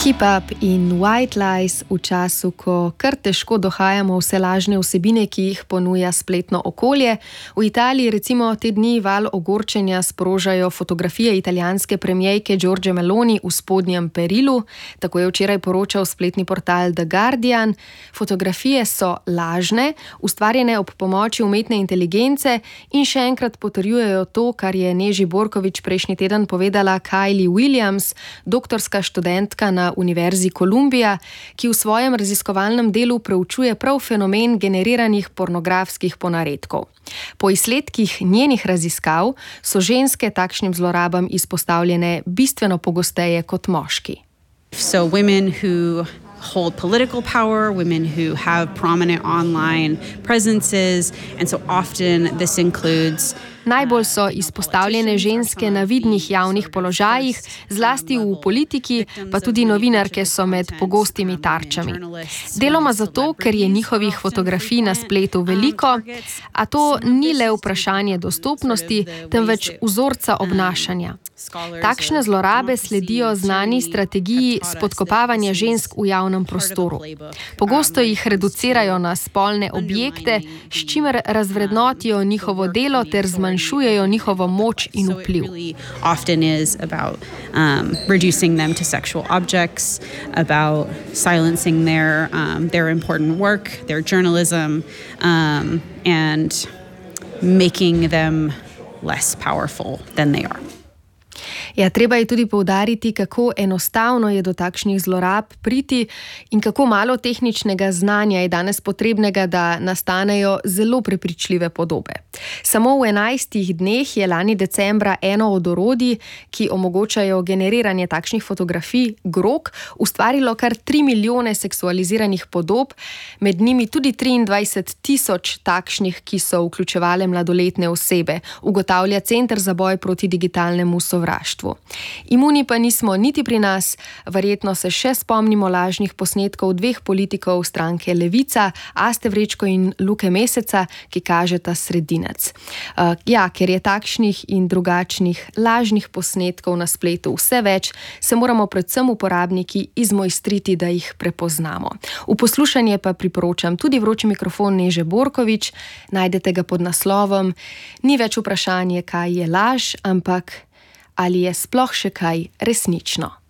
Keep up in white lies v času, ko kar težko dohajamo vse lažne vsebine, ki jih ponuja spletno okolje. V Italiji recimo te dni val ogorčenja sprožajo fotografije italijanske premierke Giorgie Meloni v spodnjem perilu. Tako je včeraj poročal spletni portal The Guardian. Fotografije so lažne, ustvarjene ob pomoči umetne inteligence in še enkrat potrjujejo to, kar je Neži Borković prejšnji teden povedala Kylie Williams, doktorska študentka na Univerzi Kolumbija, ki v svojem raziskovalnem delu preučuje prav fenomen generiranih pornografskih ponaredkov. Po izsledkih njenih raziskav so ženske takšnim zlorabam izpostavljene bistveno pogosteje kot moški. So women who hold political power, women who have prominent online presences, and so often this includes Najbolj so izpostavljene ženske na vidnih javnih položajih, zlasti v politiki, pa tudi novinarke so med pogostimi tarčami. Deloma zato, ker je njihovih fotografij na spletu veliko, a to ni le vprašanje dostopnosti, temveč vzorca obnašanja. Takšne zlorabe sledijo znani strategiji spodkopavanja žensk v javnem prostoru. Pogosto jih reducirajo na spolne objekte, s čimer razvrednotijo njihovo delo ter zmanjšujejo njihovo moč in vpliv. Often is about reducing them to sexual objects, about silencing their important work, their journalism, and making them less powerful than they are. Ja, treba je tudi poudariti, kako enostavno je do takšnih zlorab priti in kako malo tehničnega znanja je danes potrebnega, da nastanejo zelo prepričljive podobe. Samo v 11 dneh je lani decembra eno od orodij, ki omogočajo generiranje takšnih fotografij, Grok, ustvarilo kar 3 milijone seksualiziranih podob, med njimi tudi 23 tisoč takšnih, ki so vključevale mladoletne osebe, ugotavlja Center za boj proti digitalnemu sovraštvu. Imuni pa nismo niti pri nas, verjetno se še spomnimo lažnih posnetkov dveh politikov stranke Levica, Aste Vrečko in Luke Meseca, ki kažeta sredinec. Ker je takšnih in drugačnih lažnih posnetkov na spletu vse več, se moramo predvsem uporabniki izmojstriti, da jih prepoznamo. V poslušanje pa priporočam tudi vroči mikrofon Neže Borković, najdete ga pod naslovom Ni več vprašanje, kaj je laž, ampak ali je sploh še kaj resnično.